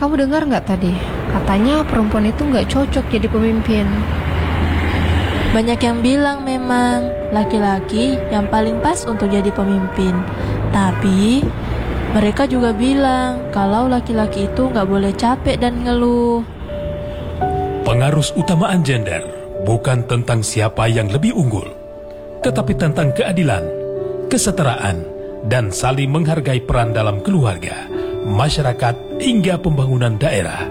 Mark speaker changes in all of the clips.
Speaker 1: kamu dengar nggak tadi? Katanya perempuan itu nggak cocok jadi pemimpin.
Speaker 2: Banyak yang bilang memang laki-laki yang paling pas untuk jadi pemimpin. Tapi mereka juga bilang kalau laki-laki itu nggak boleh capek dan ngeluh.
Speaker 3: Pengaruh utamaan gender bukan tentang siapa yang lebih unggul, tetapi tentang keadilan, kesetaraan, dan saling menghargai peran dalam keluarga, masyarakat, hingga pembangunan daerah.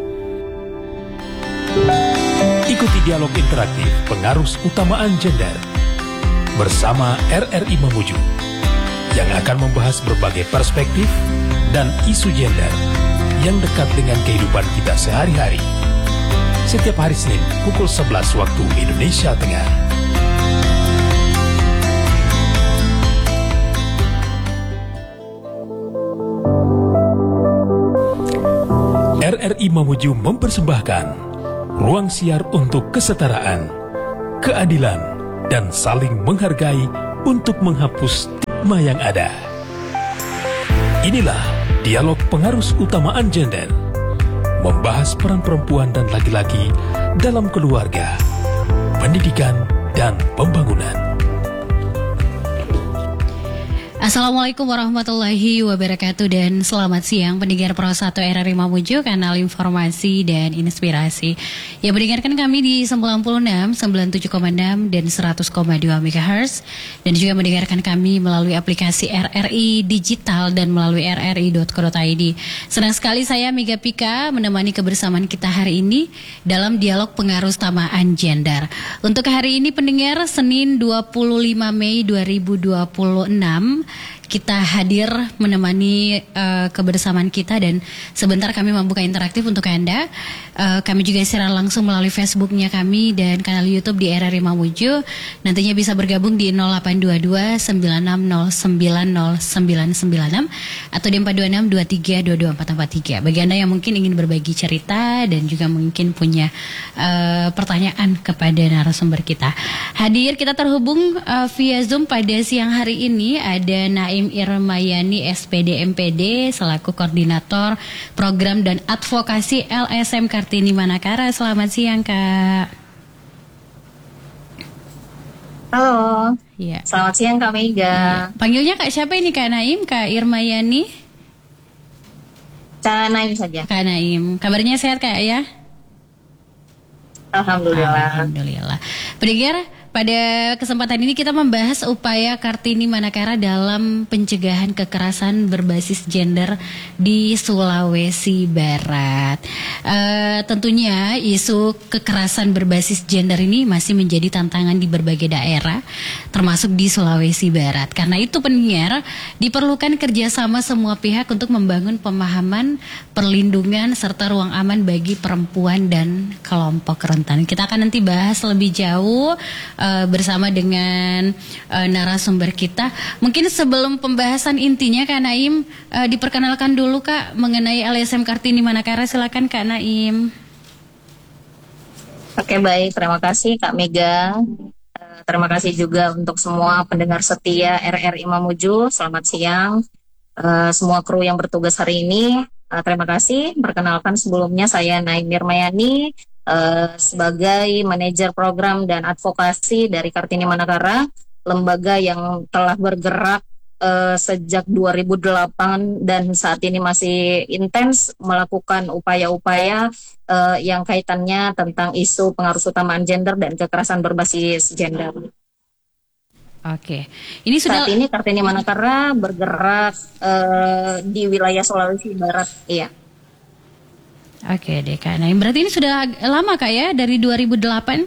Speaker 3: Ikuti dialog interaktif pengaruh utamaan gender bersama RRI Mamuju yang akan membahas berbagai perspektif dan isu gender yang dekat dengan kehidupan kita sehari-hari. Setiap hari Senin pukul 11 waktu Indonesia Tengah. RRI Mamuju mempersembahkan ruang siar untuk kesetaraan, keadilan, dan saling menghargai untuk menghapus stigma yang ada. Inilah dialog pengaruh utamaan gender, membahas peran perempuan dan laki-laki dalam keluarga, pendidikan, dan pembangunan.
Speaker 4: Assalamualaikum warahmatullahi wabarakatuh dan selamat siang pendengar Pro 1 RRI Mamuju, kanal informasi dan inspirasi yang mendengarkan kami di 96, 97,6 dan 100,2 MHz dan juga mendengarkan kami melalui aplikasi RRI Digital dan melalui rri.co.id. Senang sekali saya Mega Pika menemani kebersamaan kita hari ini dalam dialog pengaruh utamaan gender. Untuk hari ini pendengar Senin 25 Mei 2026 kita hadir menemani kebersamaan kita dan sebentar kami membuka interaktif untuk Anda. Kami juga siaran langsung melalui Facebooknya kami dan kanal YouTube di RRI Mamuju. Nantinya bisa bergabung di 0822 96090996 atau di 426 23 22 443. Bagi Anda yang mungkin ingin berbagi cerita dan juga mungkin punya pertanyaan kepada narasumber kita. Hadir kita terhubung via Zoom pada siang hari ini ada Naim Irmayani SPD MPD selaku koordinator program dan advokasi LSM Kartini Manakara. Selamat siang Kak.
Speaker 5: Halo.
Speaker 4: Ya.
Speaker 5: Selamat siang Kak Mega.
Speaker 4: Ya. Panggilnya Kak siapa ini Kak Naim? Kak Irmayani?
Speaker 5: Kak Naim saja.
Speaker 4: Kak Naim. Kabarnya sehat Kak ya?
Speaker 5: Alhamdulillah.
Speaker 4: Alhamdulillah. Pendengar, pada kesempatan ini kita membahas upaya Kartini Manakara dalam pencegahan kekerasan berbasis gender di Sulawesi Barat. Tentunya isu kekerasan berbasis gender ini masih menjadi tantangan di berbagai daerah, termasuk di Sulawesi Barat. Karena itu pendengar, diperlukan kerjasama semua pihak untuk membangun pemahaman, perlindungan, serta ruang aman bagi perempuan dan kelompok rentan. Kita akan nanti bahas lebih jauh bersama dengan narasumber kita. Mungkin sebelum pembahasan intinya Kak Naim diperkenalkan dulu Kak mengenai LSM Kartini Manakara. Silakan Kak Naim.
Speaker 5: Oke baik, terima kasih Kak Mega. Terima kasih juga untuk semua pendengar setia RRI Mamuju. Selamat siang semua kru yang bertugas hari ini. Terima kasih. Perkenalkan sebelumnya saya Naim Irmayani sebagai manajer program dan advokasi dari Kartini Manakara, lembaga yang telah bergerak sejak 2008 dan saat ini masih intens melakukan upaya-upaya yang kaitannya tentang isu pengaruh utamaan gender dan kekerasan berbasis gender.
Speaker 4: Oke, ini sudah.
Speaker 5: Saat ini Kartini Manakara bergerak di wilayah Sulawesi Barat, iya.
Speaker 4: Oke deh Kak Naim, berarti ini sudah lama Kak ya, dari 2008?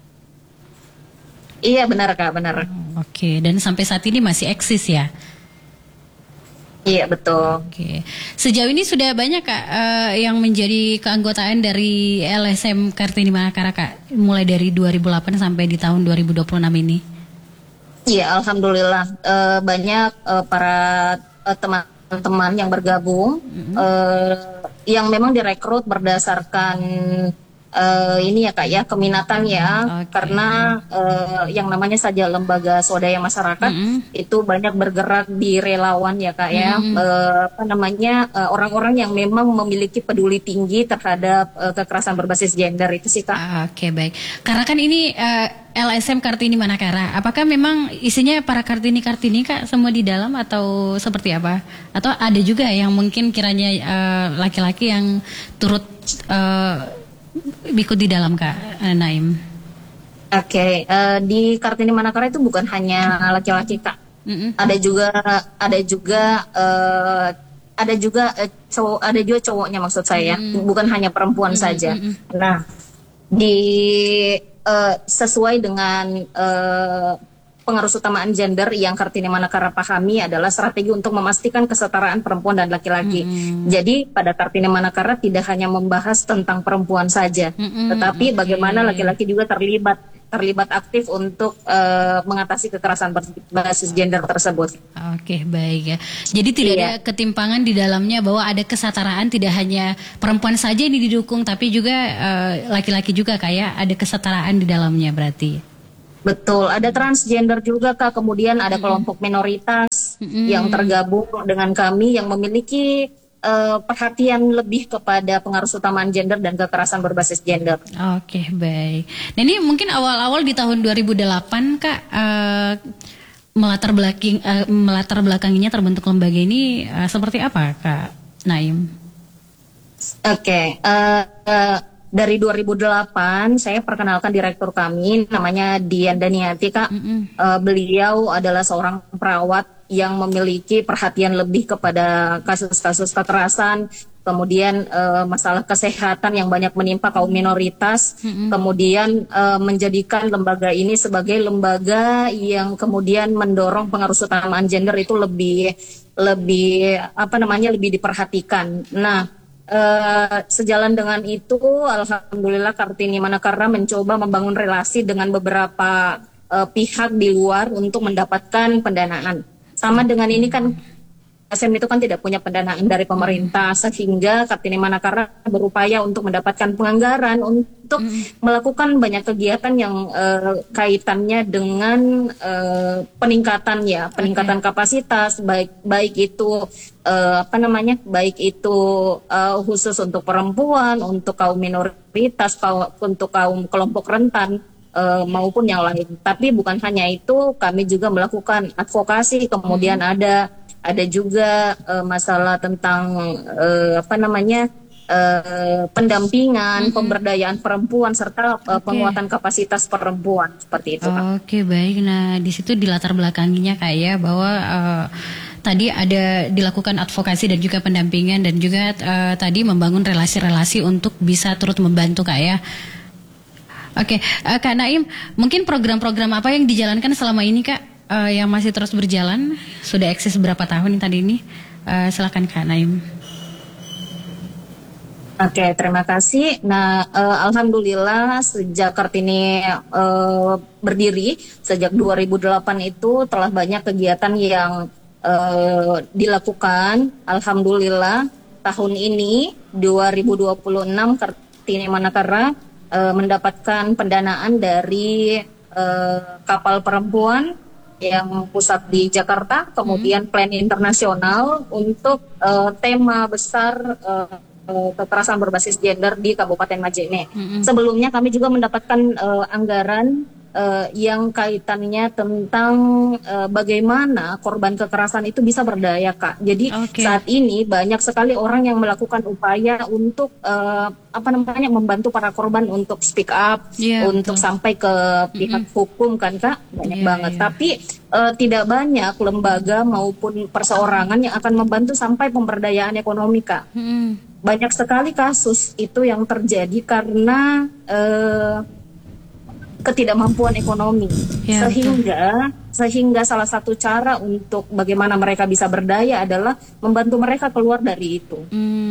Speaker 5: Iya benar Kak, benar.
Speaker 4: Oke, dan sampai saat ini masih eksis ya?
Speaker 5: Iya betul.
Speaker 4: Oke, sejauh ini sudah banyak Kak yang menjadi keanggotaan dari LSM Kartini Manakara Kak, mulai dari 2008 sampai di tahun 2026 ini?
Speaker 5: Iya, alhamdulillah banyak para teman-teman yang bergabung yang memang direkrut berdasarkan ini ya Kak ya, keminatan ya.
Speaker 4: Oke.
Speaker 5: Karena yang namanya saja lembaga swadaya masyarakat itu banyak bergerak di relawan ya Kak ya. Orang-orang yang memang memiliki peduli tinggi terhadap kekerasan berbasis gender itu sih Kak.
Speaker 4: Oke, baik. Karena kan ini LSM Kartini Manakara. Apakah memang isinya para Kartini-Kartini Kak semua di dalam atau seperti apa? Atau ada juga yang mungkin kiranya laki-laki yang turut ikut di dalam Kak Naim?
Speaker 5: Oke, di Kartini Manakara itu bukan hanya laki-laki Kak. Ada juga cowoknya maksud saya, bukan hanya perempuan saja. Nah, sesuai dengan pengarus utamaan gender yang Kartini Manakara pahami adalah strategi untuk memastikan kesetaraan perempuan dan laki-laki. Jadi pada Kartini Manakara tidak hanya membahas tentang perempuan saja, tetapi bagaimana laki-laki juga terlibat aktif untuk mengatasi kekerasan berbasis gender tersebut.
Speaker 4: Oke, baik ya. Jadi tidak ada ketimpangan di dalamnya, bahwa ada kesetaraan, tidak hanya perempuan saja ini didukung, tapi juga laki-laki juga kayak ada kesetaraan di dalamnya berarti.
Speaker 5: Betul, ada transgender juga Kak, kemudian ada kelompok minoritas yang tergabung dengan kami yang memiliki perhatian lebih kepada pengarus utamaan gender dan kekerasan berbasis gender.
Speaker 4: Oke, baik. Nah ini mungkin awal-awal di tahun 2008 Kak, melatar belakanginya terbentuk lembaga ini seperti apa Kak Naim? Oke,
Speaker 5: dari 2008 saya perkenalkan direktur kami namanya Dian Daniati Kak. Beliau adalah seorang perawat yang memiliki perhatian lebih kepada kasus-kasus kekerasan, kemudian masalah kesehatan yang banyak menimpa kaum minoritas, kemudian menjadikan lembaga ini sebagai lembaga yang kemudian mendorong pengarus utamaan gender itu lebih diperhatikan. Nah, sejalan dengan itu, alhamdulillah Kartini Manakara mencoba membangun relasi dengan beberapa pihak di luar untuk mendapatkan pendanaan. Sama dengan ini kan, SM itu kan tidak punya pendanaan dari pemerintah, sehingga Kartini Manakara berupaya untuk mendapatkan penganggaran untuk melakukan banyak kegiatan yang kaitannya dengan peningkatan kapasitas, baik itu khusus untuk perempuan, untuk kaum minoritas, untuk kaum kelompok rentan, maupun yang lain. Tapi bukan hanya itu, kami juga melakukan advokasi, kemudian ada juga masalah tentang pendampingan, pemberdayaan perempuan serta penguatan kapasitas perempuan seperti itu.
Speaker 4: Oke, baik. Nah, di situ di latar belakanginya kayak bahwa tadi ada dilakukan advokasi dan juga pendampingan, dan juga tadi membangun relasi-relasi untuk bisa turut membantu Kak ya. Oke, Kak Naim, mungkin program-program apa yang dijalankan selama ini Kak? Yang masih terus berjalan, sudah eksis berapa tahun tadi ini? Silakan Kak Naim.
Speaker 5: Oke, terima kasih. Nah, alhamdulillah sejak Kartini berdiri sejak 2008 itu telah banyak kegiatan yang dilakukan. Alhamdulillah tahun ini 2026 Kartini Manakara mendapatkan pendanaan dari kapal perempuan yang pusat di Jakarta, kemudian plan internasional untuk tema besar kekerasan berbasis gender di Kabupaten Majene. Sebelumnya kami juga mendapatkan anggaran yang kaitannya tentang bagaimana korban kekerasan itu bisa berdaya Kak. Jadi saat ini banyak sekali orang yang melakukan upaya untuk membantu para korban untuk speak up, untuk sampai ke pihak hukum kan Kak, banyak banget. Tapi tidak banyak lembaga maupun perseorangan yang akan membantu sampai pemberdayaan ekonomi Kak. Banyak sekali kasus itu yang terjadi karena ketidakmampuan ekonomi, sehingga salah satu cara untuk bagaimana mereka bisa berdaya adalah membantu mereka keluar dari itu.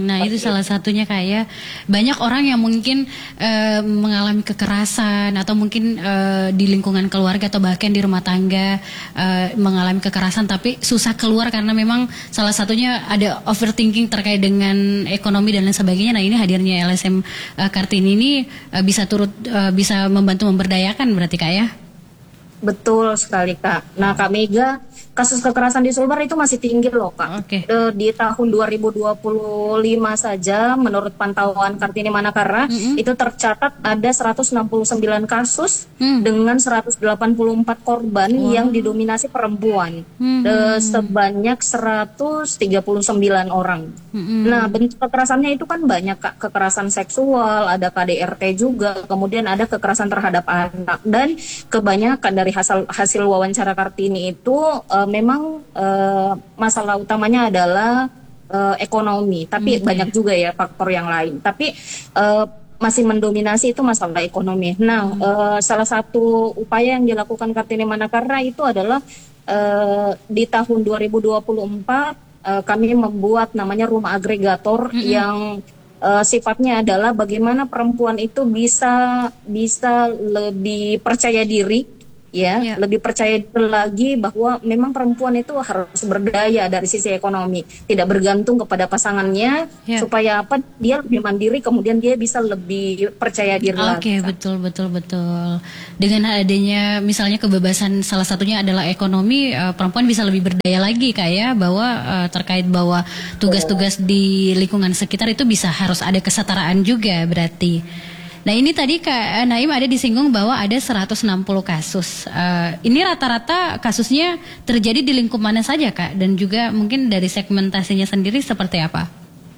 Speaker 4: Nah itu salah satunya kayak banyak orang yang mungkin mengalami kekerasan atau mungkin di lingkungan keluarga atau bahkan di rumah tangga mengalami kekerasan tapi susah keluar karena memang salah satunya ada overthinking terkait dengan ekonomi dan lain sebagainya. Nah ini hadirnya LSM Kartini ini bisa membantu memberdayakan berarti Kak ya?
Speaker 5: Betul sekali Kak. Nah Kak Mega, kasus kekerasan di Sulbar itu masih tinggi loh Kak.
Speaker 4: Oke.
Speaker 5: Di tahun 2025 saja menurut pantauan Kartini Manakara itu tercatat ada 169 kasus dengan 184 korban yang didominasi perempuan. Sebanyak 139 orang. Nah bentuk kekerasannya itu kan banyak Kak. Kekerasan seksual, ada KDRT juga, kemudian ada kekerasan terhadap anak. Dan kebanyakan dari hasil wawancara Kartini itu memang masalah utamanya adalah ekonomi, tapi banyak juga ya faktor yang lain. Tapi masih mendominasi itu masalah ekonomi. Nah, salah satu upaya yang dilakukan Kartini Manakara itu adalah di tahun 2024 kami membuat namanya rumah agregator yang sifatnya adalah bagaimana perempuan itu bisa lebih percaya diri. Lebih percaya lagi bahwa memang perempuan itu harus berdaya dari sisi ekonomi, tidak bergantung kepada pasangannya, supaya apa dia lebih mandiri, kemudian dia bisa lebih percaya diri lagi.
Speaker 4: Betul. Dengan adanya misalnya kebebasan salah satunya adalah ekonomi, perempuan bisa lebih berdaya lagi kayak bahwa terkait bahwa tugas-tugas di lingkungan sekitar itu bisa harus ada kesetaraan juga berarti. Nah ini tadi Kak Naim ada disinggung bahwa ada 160 kasus. Ini rata-rata kasusnya terjadi di lingkup mana saja Kak? Dan juga mungkin dari segmentasinya sendiri seperti apa?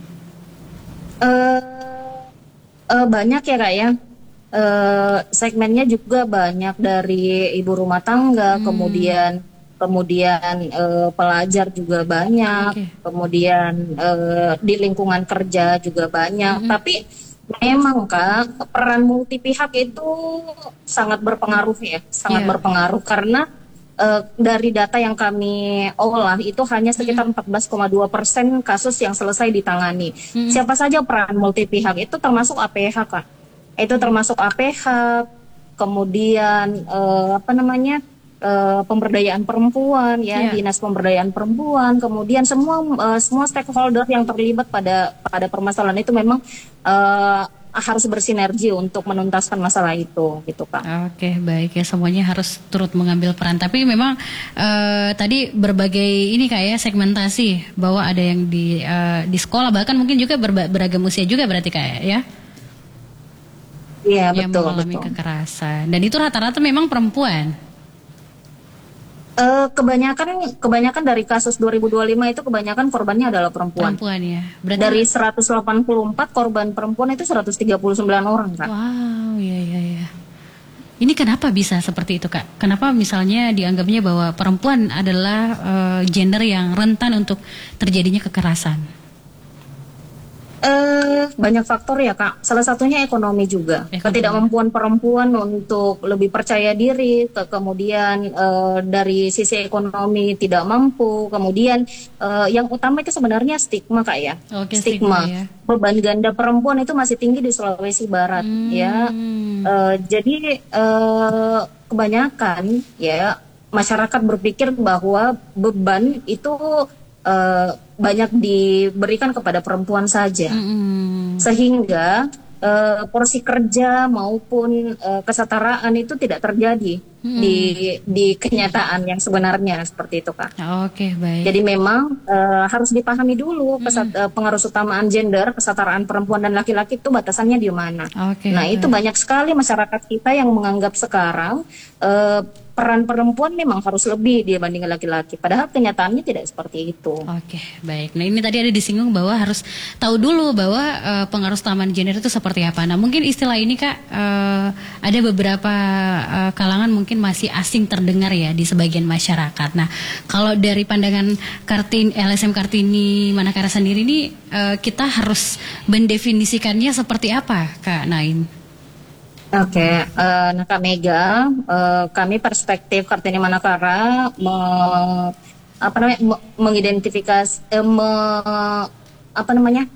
Speaker 5: Banyak ya Kak ya. Segmennya juga banyak dari ibu rumah tangga, kemudian pelajar juga banyak, kemudian di lingkungan kerja juga banyak. Tapi memang Kak, peran multi pihak itu sangat berpengaruh ya, sangat berpengaruh karena dari data yang kami olah itu hanya sekitar 14,2% kasus yang selesai ditangani. Siapa saja peran multi pihak itu termasuk APH Kak. Itu termasuk APH, kemudian pemberdayaan perempuan dinas pemberdayaan perempuan, kemudian semua stakeholder yang terlibat pada permasalahan itu memang harus bersinergi untuk menuntaskan masalah itu gitu Kak.
Speaker 4: Oke, baik ya, semuanya harus turut mengambil peran. Tapi memang tadi berbagai ini kayak segmentasi bahwa ada yang di sekolah, bahkan mungkin juga beragam usia juga berarti kayak ya.
Speaker 5: Iya,
Speaker 4: yang
Speaker 5: betul.
Speaker 4: mengalami kekerasan. Dan itu rata-rata memang perempuan.
Speaker 5: Kebanyakan dari kasus 2025 itu kebanyakan korbannya adalah perempuan.
Speaker 4: Perempuan ya. Berarti
Speaker 5: dari 184 korban perempuan itu 139 orang Kak.
Speaker 4: Wow, iya. Ini kenapa bisa seperti itu Kak? Kenapa misalnya dianggapnya bahwa perempuan adalah gender yang rentan untuk terjadinya kekerasan?
Speaker 5: Banyak faktor ya Kak. Salah satunya ekonomi juga. Ketidakmampuan perempuan untuk lebih percaya diri, kemudian dari sisi ekonomi tidak mampu, kemudian yang utama itu sebenarnya stigma Kak ya. Stigma. Ya. Beban ganda perempuan itu masih tinggi di Sulawesi Barat ya. Jadi kebanyakan ya masyarakat berpikir bahwa beban itu banyak diberikan kepada perempuan saja, sehingga porsi kerja maupun kesetaraan itu tidak terjadi di kenyataan yang sebenarnya seperti itu Kak.
Speaker 4: Oke, baik.
Speaker 5: Jadi memang harus dipahami dulu pengaruh utamaan gender, kesetaraan perempuan dan laki-laki itu batasannya di mana. Nah itu banyak sekali masyarakat kita yang menganggap sekarang peran perempuan memang harus lebih dibandingkan laki-laki. Padahal kenyataannya tidak seperti itu.
Speaker 4: Oke, baik. Nah ini tadi ada disinggung bahwa harus tahu dulu bahwa pengaruh utamaan gender itu seperti apa. Nah mungkin istilah ini Kak ada beberapa kalangan mungkin masih asing terdengar ya di sebagian masyarakat. Nah kalau dari pandangan LSM Kartini Manakara sendiri ini kita harus mendefinisikannya seperti apa Kak Naim?
Speaker 5: Oke, nah Kak Mega, kami perspektif Kartini Manakara mengidentifikasi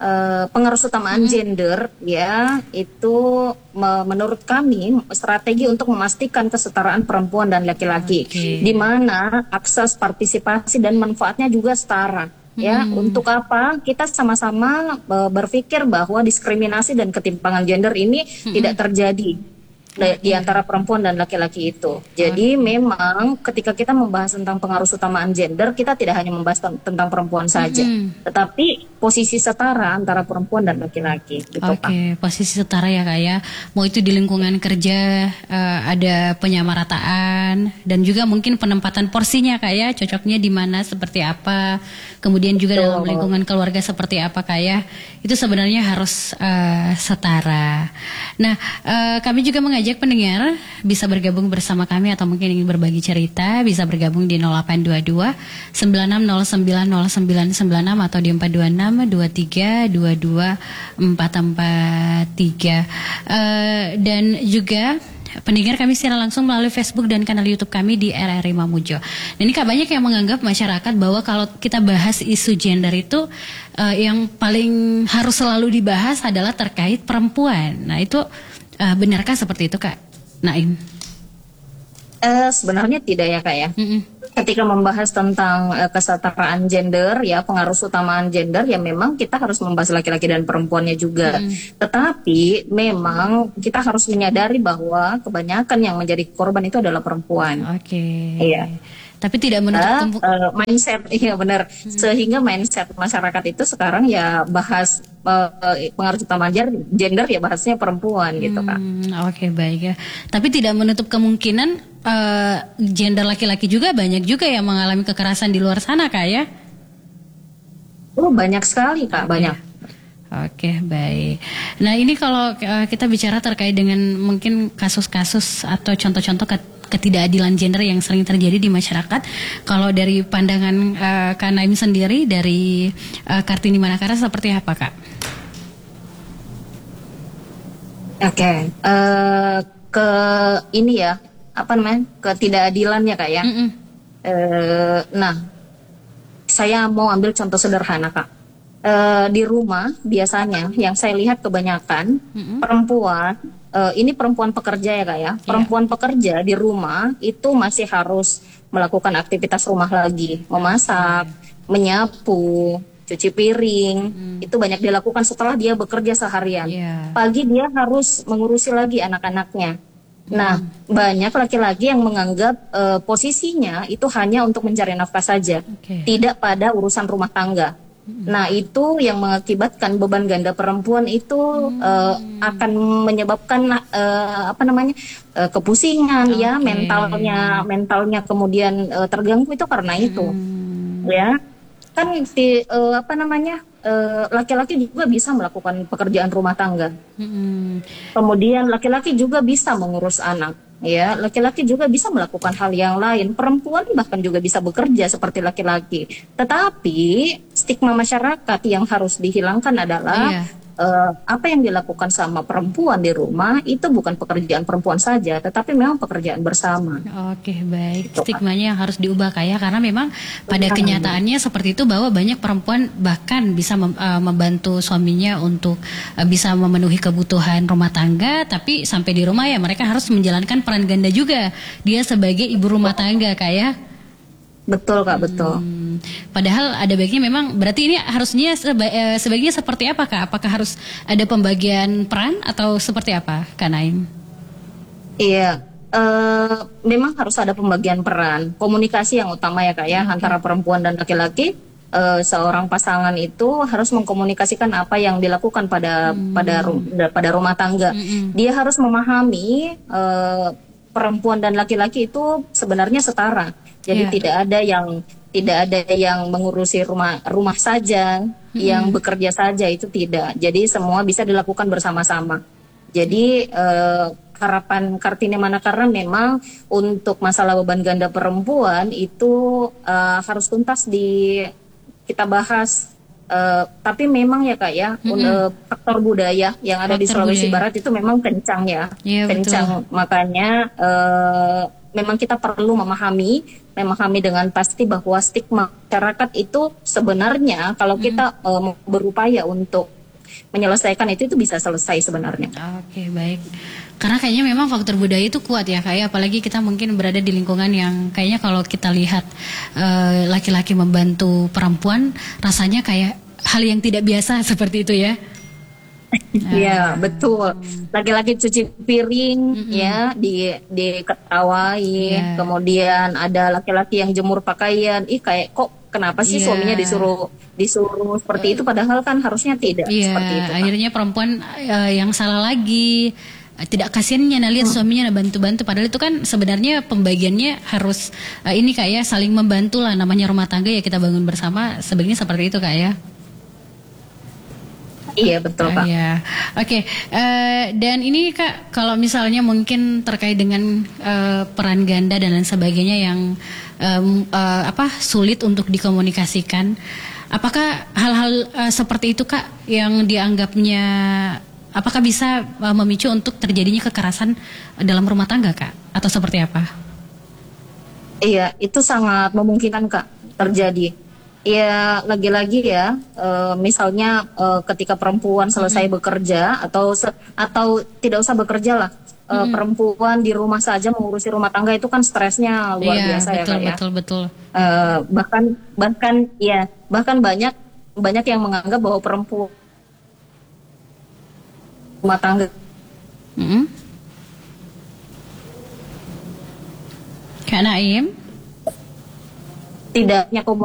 Speaker 5: pengaruh utamaan gender ya itu menurut kami strategi untuk memastikan kesetaraan perempuan dan laki-laki, di mana akses partisipasi dan manfaatnya juga setara. Ya, untuk apa? Kita sama-sama berpikir bahwa diskriminasi dan ketimpangan gender ini tidak terjadi di antara perempuan dan laki-laki itu. Jadi memang ketika kita membahas tentang pengaruh utamaan gender, kita tidak hanya membahas tentang perempuan saja, tetapi posisi setara antara perempuan dan laki-laki. Gitu,
Speaker 4: Oke, posisi setara ya Kak ya. Mau itu di lingkungan kerja ada penyamarataan dan juga mungkin penempatan porsinya Kak ya, cocoknya di mana seperti apa. Kemudian juga dalam lingkungan keluarga seperti apa Kak ya. Itu sebenarnya harus setara. Nah, kami juga mengajak pendengar bisa bergabung bersama kami atau mungkin ingin berbagi cerita, bisa bergabung di 0822 96090996 atau di 426 23 22 443. Dan juga pendengar kami secara langsung melalui Facebook dan kanal YouTube kami di RRI Mamuju. Nah, ini Kak, banyak yang menganggap masyarakat bahwa kalau kita bahas isu gender itu yang paling harus selalu dibahas adalah terkait perempuan. Nah, itu benarkah seperti itu Kak Naim?
Speaker 5: Sebenarnya tidak ya Kak ya. Ketika membahas tentang kesetaraan gender ya, pengaruh utamaan gender ya, memang kita harus membahas laki-laki dan perempuannya juga. Tetapi memang kita harus menyadari bahwa kebanyakan yang menjadi korban itu adalah perempuan. Iya.
Speaker 4: Tapi tidak menutup
Speaker 5: mindset, iya benar. Sehingga mindset masyarakat itu sekarang ya bahas pengaruh utama gender ya bahasnya perempuan gitu Kak.
Speaker 4: Oke, baik ya. Tapi tidak menutup kemungkinan gender laki-laki juga banyak juga yang mengalami kekerasan di luar sana Kak ya?
Speaker 5: Banyak sekali Kak, banyak.
Speaker 4: Oke, baik. Nah, ini kalau kita bicara terkait dengan mungkin kasus-kasus atau contoh-contoh ketidakadilan gender yang sering terjadi di masyarakat, kalau dari pandangan Kak Naim sendiri dari Kartini Manakara seperti apa Kak?
Speaker 5: Oke, ke ini ya, apa namanya, ketidakadilannya Kak ya. Nah, saya mau ambil contoh sederhana Kak. Di rumah biasanya yang saya lihat kebanyakan perempuan, ini perempuan pekerja ya Kak ya, perempuan pekerja di rumah itu masih harus melakukan aktivitas rumah lagi, memasak, menyapu, cuci piring, itu banyak dilakukan setelah dia bekerja seharian. Pagi dia harus mengurusi lagi anak-anaknya. Nah, banyak laki-laki yang menganggap posisinya itu hanya untuk mencari nafkah saja, tidak pada urusan rumah tangga. Nah, itu yang mengakibatkan beban ganda perempuan itu akan menyebabkan kepusingan ya, mentalnya kemudian terganggu itu karena itu. Ya. Kan laki-laki juga bisa melakukan pekerjaan rumah tangga. Kemudian laki-laki juga bisa mengurus anak. Ya, laki-laki juga bisa melakukan hal yang lain. Perempuan bahkan juga bisa bekerja seperti laki-laki. Tetapi stigma masyarakat yang harus dihilangkan adalah apa yang dilakukan sama perempuan di rumah itu bukan pekerjaan perempuan saja, tetapi memang pekerjaan bersama.
Speaker 4: Oke, baik. Stigmanya yang harus diubah Kak ya, karena memang pada kenyataannya seperti itu, bahwa banyak perempuan bahkan bisa membantu suaminya untuk bisa memenuhi kebutuhan rumah tangga, tapi sampai di rumah ya mereka harus menjalankan peran ganda juga, dia sebagai ibu rumah tangga Kak ya.
Speaker 5: Betul Kak, betul.
Speaker 4: Padahal ada baiknya memang, berarti ini harusnya sebaiknya seperti apa Kak? Apakah harus ada pembagian peran atau seperti apa Kak Naim?
Speaker 5: Iya, memang harus ada pembagian peran. Komunikasi yang utama ya Kak ya, antara perempuan dan laki-laki. Seorang pasangan itu harus mengkomunikasikan apa yang dilakukan pada rumah tangga. Dia harus memahami perempuan dan laki-laki itu sebenarnya setara. Jadi tidak ada yang mengurusi rumah saja, yang bekerja saja, itu tidak. Jadi semua bisa dilakukan bersama-sama. Jadi harapan Kartini Manakara memang untuk masalah beban ganda perempuan itu harus tuntas kita bahas. Tapi memang ya Kak ya, faktor budaya yang ada di Sulawesi Barat itu memang kencang ya, kencang. Makanya memang kita perlu memahami dengan pasti bahwa stigma masyarakat itu sebenarnya kalau kita berupaya untuk menyelesaikan itu bisa selesai sebenarnya.
Speaker 4: Oke, baik. Karena kayaknya memang faktor budaya itu kuat ya, kayak apalagi kita mungkin berada di lingkungan yang kayaknya kalau kita lihat laki-laki membantu perempuan rasanya kayak hal yang tidak biasa seperti itu ya.
Speaker 5: Iya, betul. Laki-laki cuci piring ya diketawain. Kemudian ada laki-laki yang jemur pakaian. Kayak kok kenapa sih suaminya disuruh seperti itu, padahal kan harusnya tidak seperti itu.
Speaker 4: Akhirnya perempuan yang salah lagi, tidak kasihannya lihat suaminya bantu-bantu, padahal itu kan sebenarnya pembagiannya harus ini Kak ya, saling membantu lah, namanya rumah tangga ya, kita bangun bersama, sebenarnya seperti itu Kak ya.
Speaker 5: Iya betul Kak.
Speaker 4: Iya. Oke. Dan ini Kak, kalau misalnya mungkin terkait dengan peran ganda dan lain sebagainya yang sulit untuk dikomunikasikan, apakah hal-hal seperti itu Kak yang dianggapnya, apakah bisa memicu untuk terjadinya kekerasan dalam rumah tangga Kak, atau seperti apa?
Speaker 5: Iya, itu sangat memungkinkan Kak terjadi. Ya lagi-lagi ya, misalnya ketika perempuan selesai bekerja atau tidak usah bekerja lah, perempuan di rumah saja mengurusi rumah tangga itu kan stresnya luar biasa ya Kak ya.
Speaker 4: Betul.
Speaker 5: Bahkan banyak yang menganggap bahwa perempuan rumah tangga.
Speaker 4: Kak Naim,
Speaker 5: tidaknya